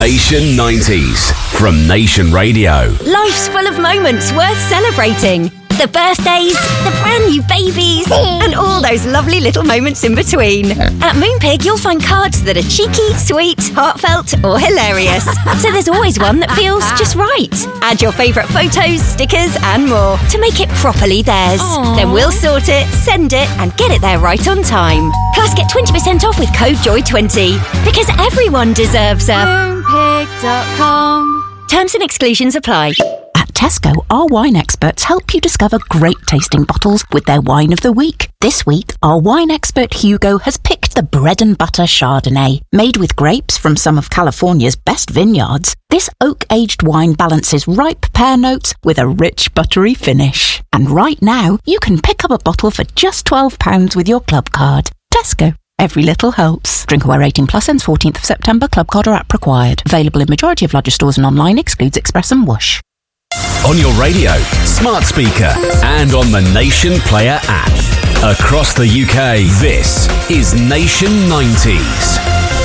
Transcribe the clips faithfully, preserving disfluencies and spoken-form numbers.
Nation nineties from Nation Radio. Life's full of moments worth celebrating. The birthdays, the brand new babies, and all those lovely little moments in between. At Moonpig, you'll find cards that are cheeky, sweet, heartfelt, or hilarious. So there's always one that feels just right. Add your favourite photos, stickers, and more to make it properly theirs. Aww. Then we'll sort it, send it, and get it there right on time. Plus, get twenty percent off with code joy twenty. Because everyone deserves a Moonpig dot com. Terms and exclusions apply. At Tesco, our wine experts help you discover great tasting bottles with their wine of the week. This week, our wine expert Hugo has picked the bread and butter Chardonnay. Made with grapes from some of California's best vineyards, this oak-aged wine balances ripe pear notes with a rich buttery finish. And right now, you can pick up a bottle for just twelve pounds with your club card. Tesco. Every little helps. Drinkaware eighteen plus ends fourteenth of September. Club card or app required. Available in majority of larger stores and online. Excludes Express and Whoosh. On your radio, smart speaker, and on the Nation Player app. Across the U K, this is Nation nineties.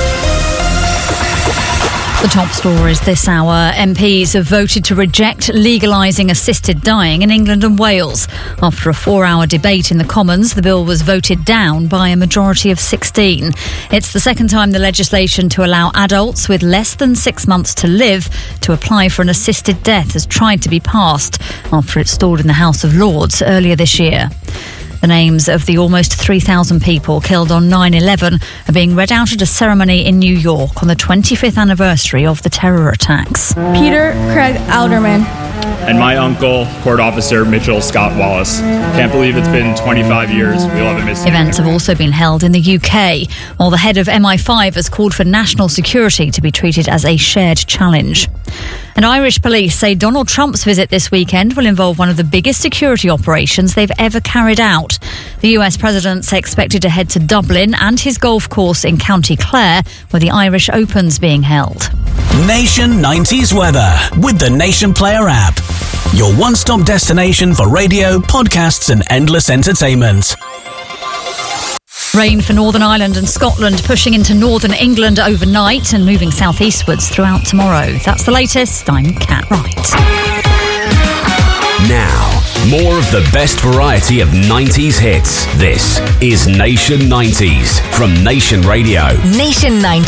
The top stories this hour. M Ps have voted to reject legalising assisted dying in England and Wales. After a four-hour debate in the Commons, the bill was voted down by a majority of sixteen. It's the second time the legislation to allow adults with less than six months to live to apply for an assisted death has tried to be passed after it stalled in the House of Lords earlier this year. The names of the almost three thousand people killed on nine eleven are being read out at a ceremony in New York on the twenty-fifth anniversary of the terror attacks. Peter Craig Alderman. And my uncle, Court Officer Mitchell Scott Wallace. Can't believe it's been twenty-five years. We'll have a missing. Events have also been held in the U K, while the head of M I five has called for national security to be treated as a shared challenge. And Irish police say Donald Trump's visit this weekend will involve one of the biggest security operations they've ever carried out. The U S president's expected to head to Dublin and his golf course in County Clare, where the Irish Open's being held. Nation nineties weather with the Nation Player app. Your one-stop destination for radio, podcasts and endless entertainment. Rain for Northern Ireland and Scotland, pushing into northern England overnight and moving southeastwards throughout tomorrow. That's the latest. I'm Kat Wright. Now, more of the best variety of nineties hits. This is Nation nineties from Nation Radio. Nation nineties.